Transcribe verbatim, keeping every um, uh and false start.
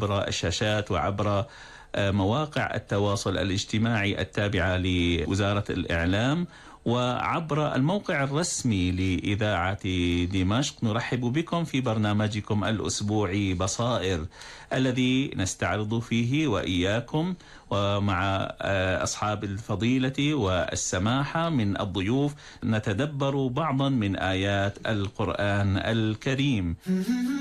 عبر الشاشات وعبر مواقع التواصل الاجتماعي التابعة لوزارة الإعلام وعبر الموقع الرسمي لإذاعة دمشق. نرحب بكم في برنامجكم الأسبوعي بصائر الذي نستعرض فيه وإياكم ومع أصحاب الفضيلة والسماحة من الضيوف نتدبر بعضا من آيات القرآن الكريم.